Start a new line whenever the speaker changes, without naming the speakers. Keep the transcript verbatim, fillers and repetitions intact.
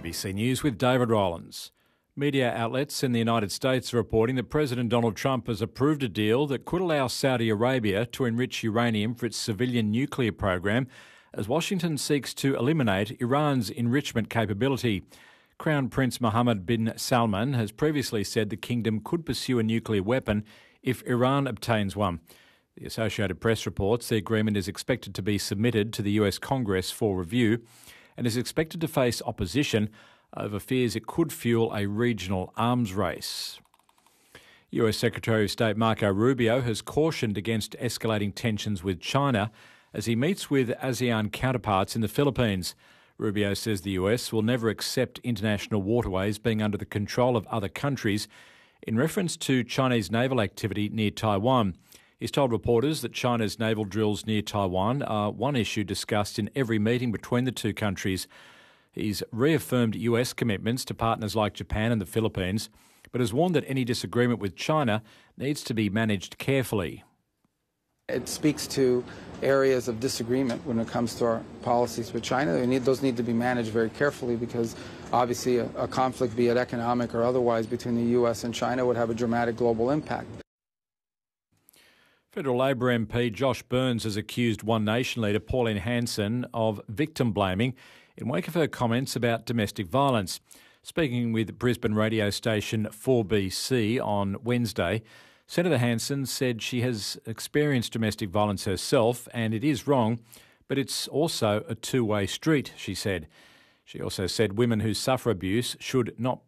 B C News with David Rowlands. Media outlets in the United States are reporting that President Donald Trump has approved a deal that could allow Saudi Arabia to enrich uranium for its civilian nuclear program as Washington seeks to eliminate Iran's enrichment capability. Crown Prince Mohammed bin Salman has previously said the kingdom could pursue a nuclear weapon if Iran obtains one. The Associated Press reports the agreement is expected to be submitted to the U S Congress for review and is expected to face opposition over fears it could fuel a regional arms race. U S Secretary of State Marco Rubio has cautioned against escalating tensions with China as he meets with ASEAN counterparts in the Philippines. Rubio says the U S will never accept international waterways being under the control of other countries in reference to Chinese naval activity near Taiwan. He's told reporters that China's naval drills near Taiwan are one issue discussed in every meeting between the two countries. He's reaffirmed U S commitments to partners like Japan and the Philippines, but has warned that any disagreement with China needs to be managed carefully.
It speaks to areas of disagreement when it comes to our policies with China. They need, those need to be managed very carefully because obviously a, a conflict, be it economic or otherwise, between the U S and China would have a dramatic global impact.
Federal Labor M P Josh Burns has accused One Nation leader Pauline Hanson of victim blaming in wake of her comments about domestic violence. Speaking with Brisbane radio station four B C on Wednesday, Senator Hanson said she has experienced domestic violence herself and it is wrong, but it's also a two-way street, she said. She also said women who suffer abuse should not